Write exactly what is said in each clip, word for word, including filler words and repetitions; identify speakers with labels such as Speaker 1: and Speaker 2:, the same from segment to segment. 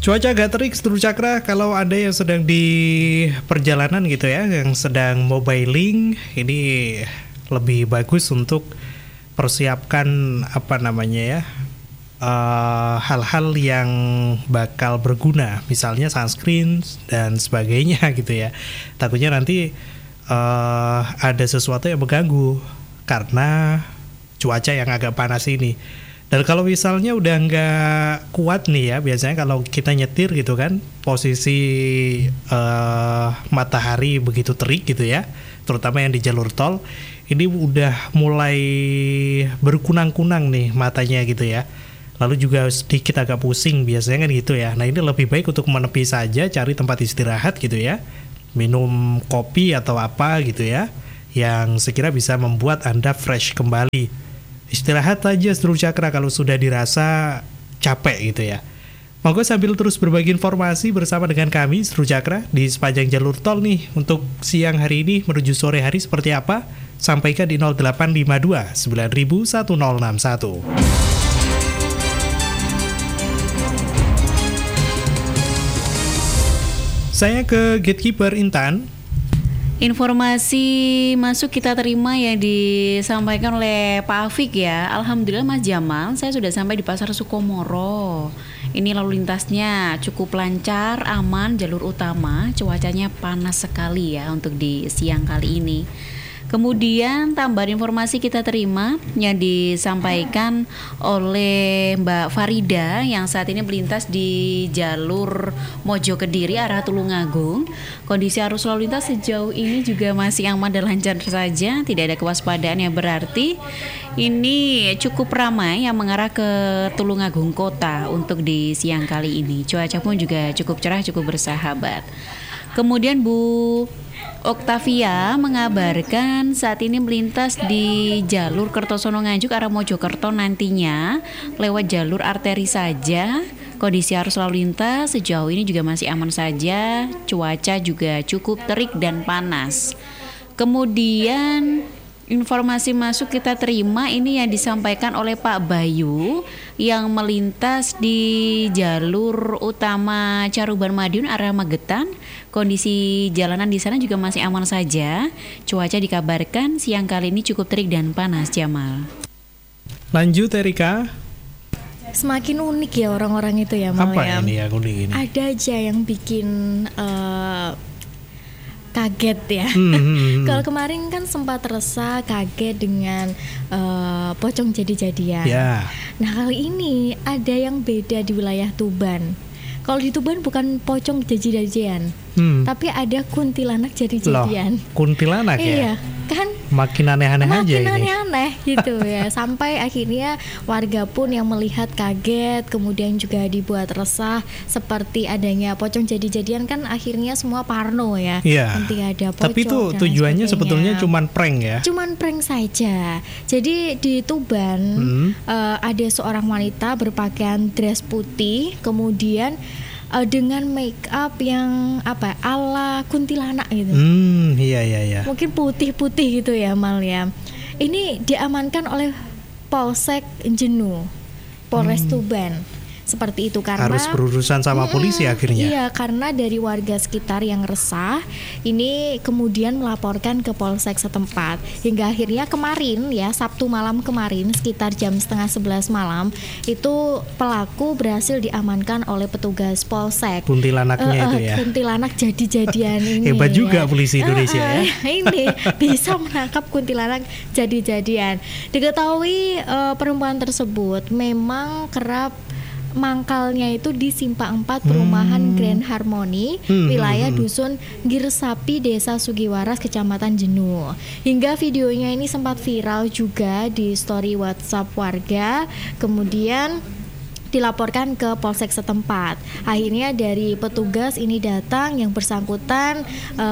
Speaker 1: Cuaca agak terik, seluruh cakra. Kalau ada yang sedang di perjalanan gitu ya, yang sedang mobiling, ini lebih bagus untuk persiapkan apa namanya ya, uh, hal-hal yang bakal berguna, misalnya sunscreen dan sebagainya gitu ya. Takutnya nanti uh, ada sesuatu yang mengganggu karena cuaca yang agak panas ini. Dan kalau misalnya udah nggak kuat nih ya, biasanya kalau kita nyetir gitu kan, posisi uh, matahari begitu terik gitu ya, terutama yang di jalur tol, ini udah mulai berkunang-kunang nih matanya gitu ya. Lalu juga sedikit agak pusing biasanya kan gitu ya. Nah ini lebih baik untuk menepi saja, cari tempat istirahat gitu ya, minum kopi atau apa gitu ya, yang sekira bisa membuat Anda fresh kembali. Istirahat aja seluruh cakra kalau sudah dirasa capek gitu ya. Monggo sambil terus berbagi informasi bersama dengan kami seluruh cakra di sepanjang jalur tol nih. Untuk siang hari ini menuju sore hari seperti apa? Sampaikan di nol delapan lima dua sembilan nol nol satu nol enam satu. Saya ke Gatekeeper Intan.
Speaker 2: Informasi masuk kita terima yang disampaikan oleh Pak Afik ya. Alhamdulillah Mas Jamal, saya sudah sampai di Pasar Sukomoro. Ini lalu lintasnya cukup lancar, aman, jalur utama. Cuacanya panas sekali ya untuk di siang kali ini. Kemudian tambahan informasi kita terima yang disampaikan oleh Mbak Farida yang saat ini melintas di jalur Mojo Kediri arah Tulungagung. Kondisi arus lalu lintas sejauh ini juga masih aman dan lancar saja, tidak ada kewaspadaan yang berarti. Ini cukup ramai yang mengarah ke Tulungagung Kota untuk di siang kali ini. Cuaca pun juga cukup cerah, cukup bersahabat. Kemudian Bu Oktavia mengabarkan saat ini melintas di jalur Kertosono Nganjuk arah Mojokerto nantinya lewat jalur arteri saja. Kondisi arus lalu lintas sejauh ini juga masih aman saja. Cuaca juga cukup terik dan panas. Kemudian informasi masuk kita terima ini yang disampaikan oleh Pak Bayu yang melintas di jalur utama Caruban Madiun arah Magetan. Kondisi jalanan di sana juga masih aman saja. Cuaca dikabarkan siang kali ini cukup terik dan panas, Jamal.
Speaker 1: Lanjut Erika.
Speaker 3: Semakin unik ya orang-orang itu ya, Mal.
Speaker 1: Apa
Speaker 3: ya?
Speaker 1: ini yang unik ini?
Speaker 3: Ada aja yang bikin uh, kaget ya.
Speaker 1: Hmm, hmm, hmm.
Speaker 3: Kalau kemarin kan sempat resah, kaget dengan uh, pocong jadi-jadian.
Speaker 1: Ya.
Speaker 3: Nah kali ini ada yang beda di wilayah Tuban. Kalau di Tuban bukan pocong jadi-jadian, hmm. tapi ada kuntilanak jadi-jadian.
Speaker 1: Loh, kuntilanak ya?
Speaker 3: Iya, kan?
Speaker 1: Makin aneh-aneh
Speaker 3: Makin
Speaker 1: aja ini.
Speaker 3: Makin aneh-aneh gitu ya. Sampai akhirnya warga pun yang melihat kaget, kemudian juga dibuat resah seperti adanya pocong jadi-jadian kan akhirnya semua parno ya.
Speaker 1: Iya.
Speaker 3: Nanti ada pocong.
Speaker 1: Tapi itu tujuannya sebetulnya cuman prank ya?
Speaker 3: Cuman prank saja. Jadi di Tuban hmm. uh, ada seorang wanita berpakaian dress putih, kemudian Uh, dengan make up yang apa ala kuntilanak gitu.
Speaker 1: Hmm, iya iya iya.
Speaker 3: Mungkin putih-putih gitu ya, Mal ya. Ini diamankan oleh Polsek Jenu, Polres hmm. Tuban. Seperti itu karena
Speaker 1: harus berurusan sama mm, polisi akhirnya.
Speaker 3: Iya, karena dari warga sekitar yang resah ini kemudian melaporkan ke polsek setempat hingga akhirnya kemarin ya Sabtu malam kemarin sekitar jam setengah sebelas malam itu pelaku berhasil diamankan oleh petugas polsek.
Speaker 1: Kuntilanaknya uh, uh, itu ya.
Speaker 3: Kuntilanak jadi-jadian ini.
Speaker 1: Hebat juga
Speaker 3: ya.
Speaker 1: polisi Indonesia uh, uh,
Speaker 3: ya. Ini bisa menangkap kuntilanak jadi-jadian. Diketahui uh, perempuan tersebut memang kerap mangkalnya itu di Simpang empat perumahan hmm. Grand Harmony, hmm. wilayah dusun Girsapi, Desa Sugiwaras, Kecamatan Jenu. Hingga videonya ini sempat viral juga di story WhatsApp warga. Kemudian dilaporkan ke polsek setempat. Akhirnya dari petugas ini datang, yang bersangkutan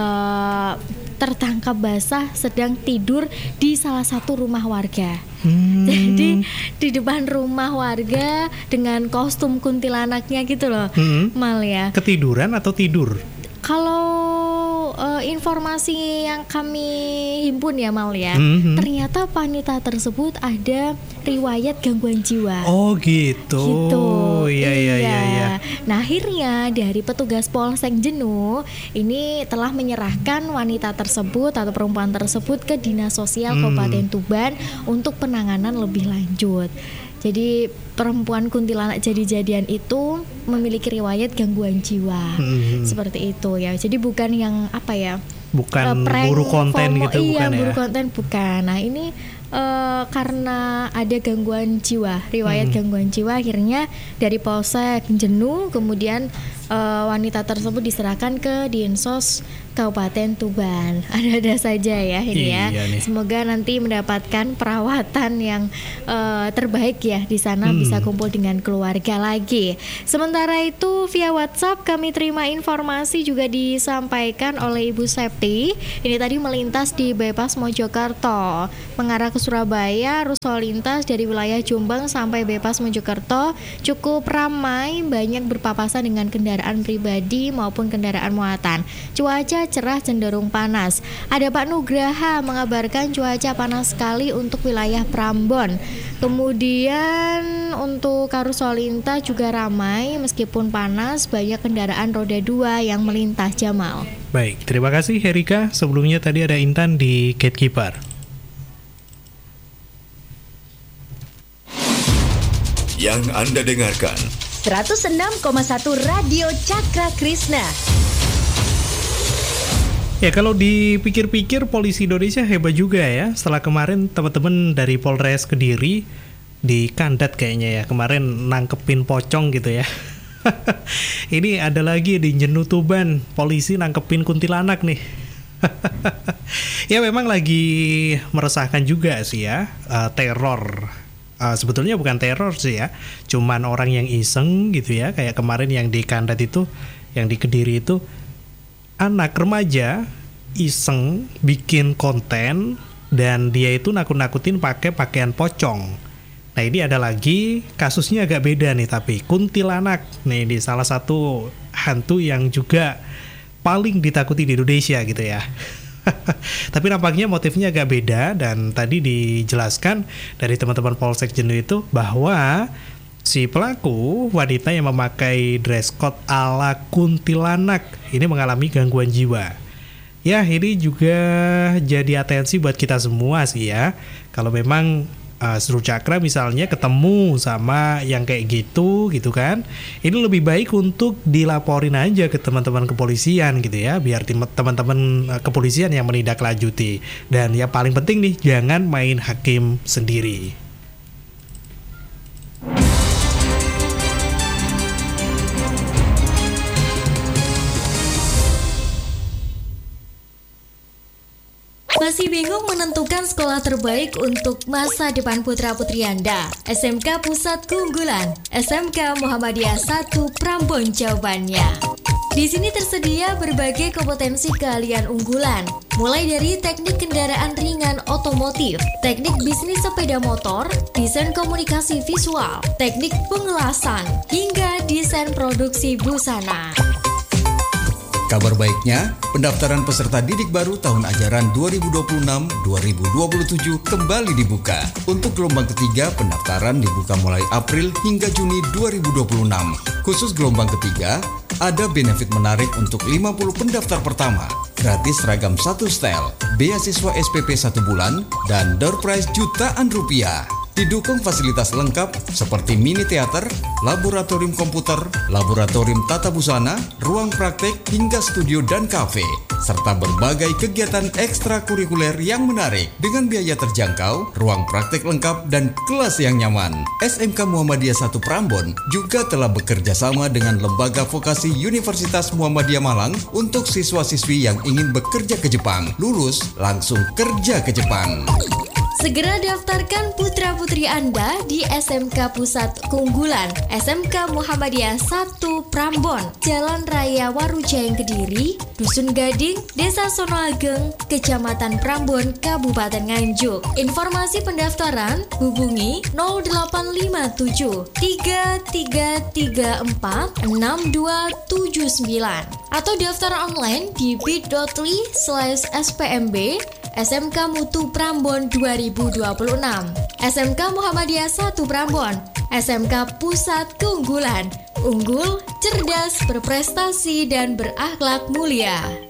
Speaker 3: uh, tertangkap basah sedang tidur di salah satu rumah warga. Hmm. Jadi di depan rumah warga dengan kostum kuntilanaknya gitu loh, hmm. Mal ya.
Speaker 1: Ketiduran atau tidur?
Speaker 3: Kalau uh, informasi yang kami himpun ya Mal ya,
Speaker 1: Mhm.
Speaker 3: ternyata wanita tersebut ada riwayat gangguan jiwa.
Speaker 1: Oh gitu.
Speaker 3: Gitu.
Speaker 1: Iya iya iya iya.
Speaker 3: Nah, akhirnya dari petugas Polsek Jenuh ini telah menyerahkan wanita tersebut atau perempuan tersebut ke Dinas Sosial
Speaker 1: Hmm.
Speaker 3: Kabupaten Tuban untuk penanganan lebih lanjut. Jadi perempuan kuntilanak jadi-jadian itu memiliki riwayat gangguan jiwa.
Speaker 1: Hmm.
Speaker 3: Seperti itu ya. Jadi bukan yang apa ya?
Speaker 1: Bukan
Speaker 3: eh, prank,
Speaker 1: buru konten
Speaker 3: FOMO,
Speaker 1: gitu
Speaker 3: iya,
Speaker 1: bukan ya.
Speaker 3: buru konten bukan. Nah, ini eh, karena ada gangguan jiwa, riwayat
Speaker 1: Hmm.
Speaker 3: gangguan jiwa, akhirnya dari Polsek Jenuh kemudian eh, wanita tersebut diserahkan ke Dinsos Kabupaten Tuban. Ada-ada saja ya ini ya.
Speaker 1: Iya nih.
Speaker 3: Semoga nanti mendapatkan perawatan yang eh, terbaik ya di sana,
Speaker 1: Hmm.
Speaker 3: bisa kumpul dengan keluarga lagi. Sementara itu via WhatsApp kami terima informasi juga disampaikan oleh Ibu Septi. Ini tadi melintas di bypass Mojokerto mengarah ke Surabaya, arus lalu lintas dari wilayah Jombang sampai bypass Mojokerto cukup ramai, banyak berpapasan dengan kendaraan pribadi maupun kendaraan muatan. Cuaca cerah cenderung panas. Ada Pak Nugraha mengabarkan cuaca panas sekali untuk wilayah Prambon. Kemudian untuk arus lalu lintas juga ramai meskipun panas, banyak kendaraan roda dua yang melintas. Jamal.
Speaker 1: Baik, terima kasih Herika. Sebelumnya tadi ada Intan di Gatekeeper.
Speaker 4: Yang Anda dengarkan
Speaker 5: seratus enam koma satu Radio Cakra Krishna.
Speaker 1: Ya kalau dipikir-pikir polisi Indonesia hebat juga ya. Setelah kemarin teman-teman dari Polres Kediri dikandat kayaknya ya, kemarin nangkepin pocong gitu ya. Ini ada lagi di Jenuh Tuban, polisi nangkepin kuntilanak nih. Ya memang lagi meresahkan juga sih ya, uh, teror. Uh, sebetulnya bukan teror sih ya, cuman orang yang iseng gitu ya. Kayak kemarin yang di Kandat itu, yang di Kediri itu, anak remaja iseng bikin konten dan dia itu nakut-nakutin pakai pakaian pocong. Nah ini ada lagi kasusnya agak beda nih, tapi kuntilanak nih di salah satu hantu yang juga paling ditakuti di Indonesia gitu ya. Tapi nampaknya motifnya agak beda, dan tadi dijelaskan dari teman-teman Polsek Jenuh itu bahwa si pelaku wanita yang memakai dress code ala kuntilanak ini mengalami gangguan jiwa. Ya ini juga jadi atensi buat kita semua sih ya. Kalau memang Uh, Seru Cakra misalnya ketemu sama yang kayak gitu gitu kan, ini lebih baik untuk dilaporin aja ke teman-teman kepolisian gitu ya, biar tim- teman-teman uh, kepolisian yang menindaklanjuti. Dan yang paling penting nih, jangan main hakim sendiri.
Speaker 3: Masih bingung menentukan sekolah terbaik untuk masa depan putra-putri Anda? S M K Pusat Keunggulan, S M K Muhammadiyah satu Prambon jawabannya. Di sini tersedia berbagai kompetensi keahlian unggulan, mulai dari teknik kendaraan ringan otomotif, teknik bisnis sepeda motor, desain komunikasi visual, teknik pengelasan, hingga desain produksi busana.
Speaker 6: Kabar baiknya, pendaftaran peserta didik baru tahun ajaran dua ribu dua puluh enam dua ribu dua puluh tujuh kembali dibuka. Untuk gelombang ketiga, pendaftaran dibuka mulai April hingga Juni dua ribu dua puluh enam. Khusus gelombang ketiga, ada benefit menarik untuk lima puluh pendaftar pertama. Gratis seragam satu setel, beasiswa S P P satu bulan, dan door prize jutaan rupiah. Didukung fasilitas lengkap seperti mini teater, laboratorium komputer, laboratorium tata busana, ruang praktek, hingga studio dan kafe, serta berbagai kegiatan ekstrakurikuler yang menarik dengan biaya terjangkau, ruang praktek lengkap, dan kelas yang nyaman. S M K Muhammadiyah satu Prambon juga telah bekerja sama dengan Lembaga Vokasi Universitas Muhammadiyah Malang untuk siswa-siswi yang ingin bekerja ke Jepang. Lulus langsung kerja ke Jepang.
Speaker 3: Segera daftarkan putra-putri Anda di S M K Pusat Keunggulan S M K Muhammadiyah satu Prambon, Jalan Raya Warujayang Kediri, Dusun Gading, Desa Sonoageng, Kecamatan Prambon, Kabupaten Nganjuk. Informasi pendaftaran hubungi nol delapan lima tujuh tiga tiga tiga empat enam dua tujuh sembilan atau daftar online di bit.ly slash spmb S M K Mutu Prambon dua ribu dua puluh enam. S M K Muhammadiyah satu Prambon, S M K Pusat Keunggulan, unggul, cerdas, berprestasi, dan berakhlak mulia.